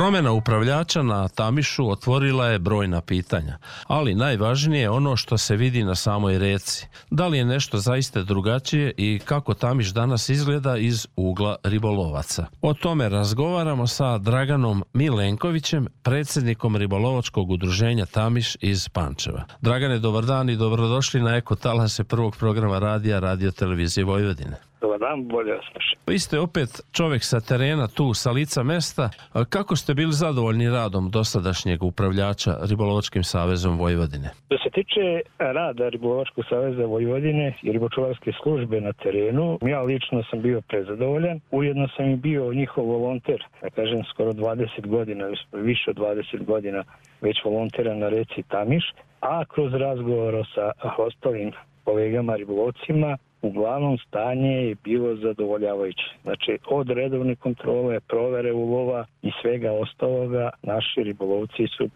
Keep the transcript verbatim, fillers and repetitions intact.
Promjena upravljača na Tamišu otvorila je brojna pitanja, ali najvažnije je ono što se vidi na samoj reci. Da li je nešto zaista drugačije i kako Tamiš danas izgleda iz ugla ribolovaca? O tome razgovaramo sa Draganom Milenkovićem, predsjednikom ribolovačkog udruženja Tamiš iz Pančeva. Dragane, dobar dan i dobrodošli na Eko talase prvog programa radija Radio Televizije Vojvodine. Dobar dan, bolje vas slušam. Vi ste opet čovjek sa terena, tu sa lica mesta. Kako ste bili zadovoljni radom dosadašnjeg upravljača Ribolovačkim savezom Vojvodine? Što se tiče rada Ribolovačkog saveza Vojvodine i ribočuvarske službe na terenu, ja lično sam bio prezadovoljan. Ujedno sam i bio njihov volonter, da kažem skoro dvadeset godina, više od dvadeset godina već volontera na reci Tamiš, a kroz razgovor sa ostalim kolegama ribolovcima uglavnom stanje je bilo zadovoljavajuće. Znači, od redovne kontrole, provere ulova i svega ostaloga, naši ribolovci su